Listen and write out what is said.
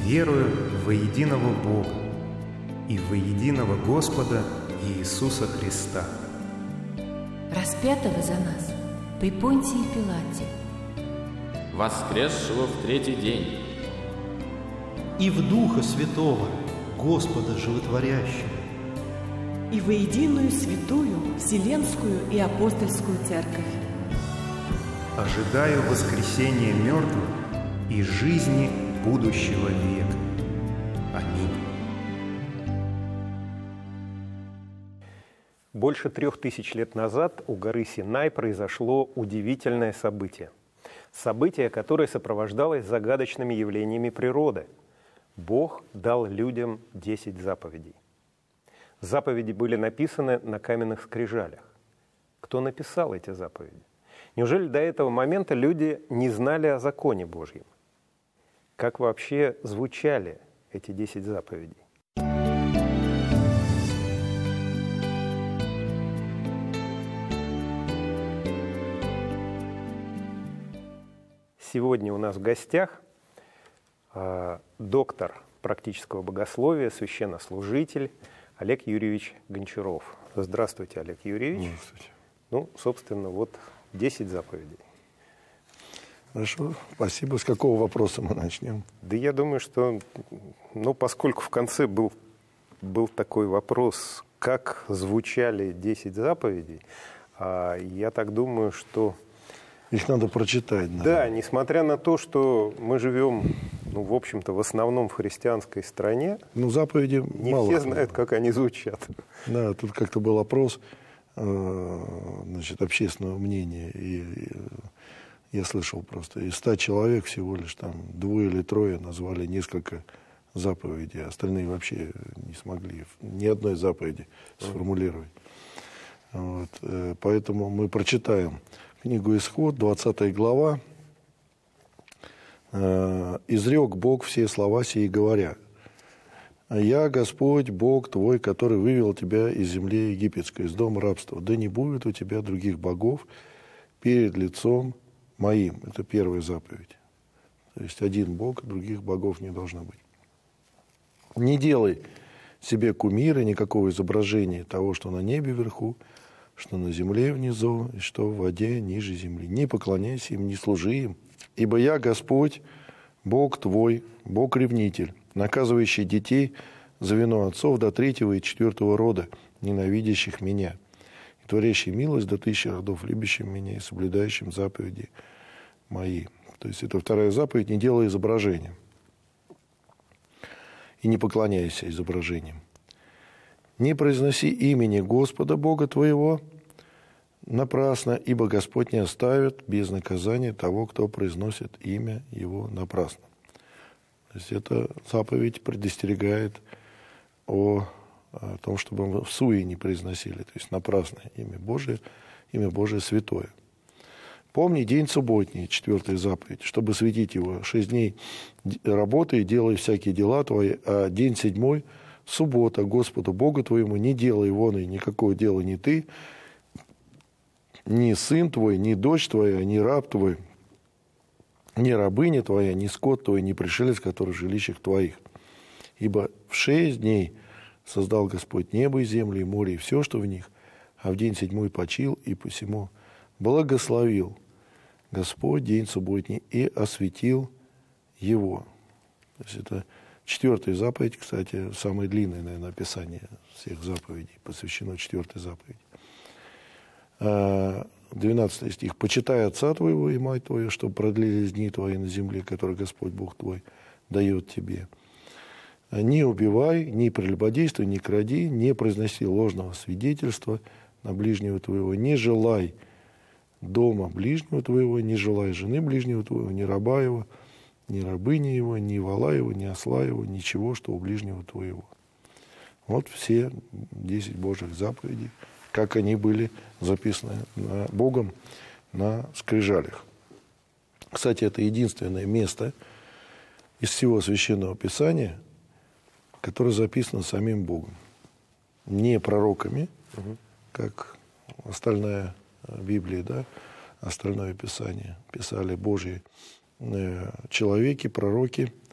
верую во единого Бога и во единого Господа Иисуса Христа, распятого за нас при Понтии Пилате, воскресшего в третий день, и в Духа Святого, Господа Животворящего, и во единую святую Вселенскую и Апостольскую Церковь. ожидаю воскресения мертвых и жизни будущего века. Аминь. Больше 3000 лет назад у горы Синай произошло удивительное событие. Событие, которое сопровождалось загадочными явлениями природы. Бог дал людям 10 заповедей. Заповеди были написаны на каменных скрижалях. Кто написал эти заповеди? Неужели до этого момента люди не знали о законе Божьем? Как вообще звучали эти 10 заповедей? Сегодня у нас в гостях доктор практического богословия, священнослужитель Олег Юрьевич Гончаров. Здравствуйте, Олег Юрьевич. Здравствуйте. Ну, собственно, вот 10 заповедей. Хорошо, спасибо. С какого вопроса мы начнем? Да я думаю, что, поскольку в конце был такой вопрос, как звучали 10 заповедей, я так думаю, что... Их надо прочитать. Да, несмотря на то, что мы живем, в общем-то, в основном в христианской стране, заповеди не мало все знают, как они звучат. Да, тут как-то был опрос общественного мнения, и я слышал просто, из 100 человек всего лишь 2 или 3 назвали несколько заповедей, остальные вообще не смогли ни одной заповеди сформулировать. Вот, поэтому мы прочитаем книгу «Исход», 20 глава. «Изрек Бог все слова сии, говоря: Я Господь, Бог твой, который вывел тебя из земли египетской, из дома рабства. Да не будет у тебя других богов перед лицом моим». Это первая заповедь. То есть один Бог, других богов не должно быть. «Не делай себе кумира, никакого изображения того, что на небе вверху, что на земле внизу, и что в воде ниже земли. Не поклоняйся им, не служи им. Ибо я Господь, Бог твой, Бог-ревнитель, наказывающий детей за вину отцов до 3-го и 4-го рода, ненавидящих меня, и творящий милость до 1000 родов, любящим меня и соблюдающим заповеди мои». То есть это вторая заповедь: не делай изображения и не поклоняйся изображениям. «Не произноси имени Господа Бога твоего напрасно, ибо Господь не оставит без наказания того, кто произносит имя Его напрасно». То есть эта заповедь предостерегает о том, чтобы мы в суе не произносили, то есть напрасно имя Божие святое. «Помни день субботний», 4-я заповедь, «чтобы светить его. 6 дней работай, делай всякие дела твои, а день 7 суббота Господу Богу твоему, не делай вон и никакого дела ни ты, ни сын твой, ни дочь твоя, ни раб твой, ни рабыня твоя, ни скот твой, ни пришелец, который в жилищах твоих. Ибо в 6 дней создал Господь небо и землю, и море, и все, что в них, а в день 7 почил, и посему благословил Господь день субботний и осветил его». То есть это 4-я заповедь, кстати, самое длинное, наверное, описание всех заповедей, посвящено 4-й заповеди. 12 стих. «Почитай отца твоего и мать твою, чтобы продлились дни твои на земле, которые Господь Бог твой дает тебе. Не убивай, не прелюбодействуй, не кради, не произноси ложного свидетельства на ближнего твоего, не желай дома ближнего твоего, не желай жены ближнего твоего, ни раба его, ни рабыни его, ни вола его, ни осла его, ничего, что у ближнего твоего». Вот все 10 Божьих заповедей, как они были записаны Богом на скрижалях. Кстати, это единственное место из всего Священного Писания, которое записано самим Богом. Не пророками, как остальная Библия, да, остальное Писание писали Божьи человеки, пророки,